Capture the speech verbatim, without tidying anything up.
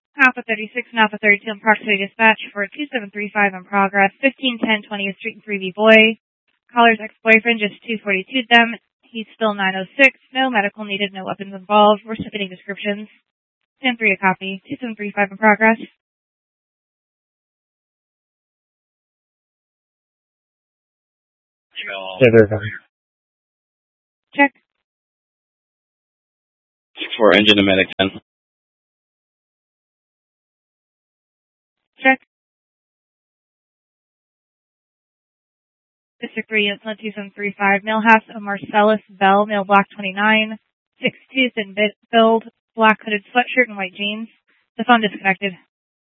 Alpha thirty-six and Alpha thirty-two in proximity dispatch for two seven three five in progress, fifteen ten twentieth Street and three B Boy. Caller's ex-boyfriend just two forty-two'd them. He's still nine oh six. No medical needed, no weapons involved. We're submitting descriptions. ten three a copy. two seven three five in progress. Check. For engine to medic ten. Check. District three, unit one two seven three five. Male house of Marcellus Bell, male black twenty-nine. Six tooth and build, black hooded sweatshirt and white jeans. The phone disconnected.